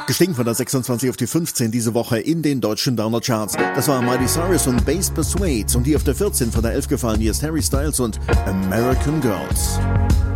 Gestiegen von der 26 auf die 15 diese Woche in den deutschen Downer-Charts. Das war Miley Cyrus und Bass Persuades und die auf der 14 von der 11 gefallen. Hier ist Harry Styles und American Girls.